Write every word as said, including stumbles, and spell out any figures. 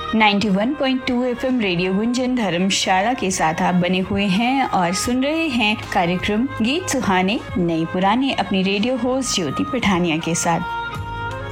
Ninety one point two FM radio Gunjan धर्मशाला के साथ आप बने हुए हैं और सुन रहे हैं कार्यक्रम गीत सुहाने नए पुराने अपनी रेडियो होस्ट ज्योति पठानिया के साथ।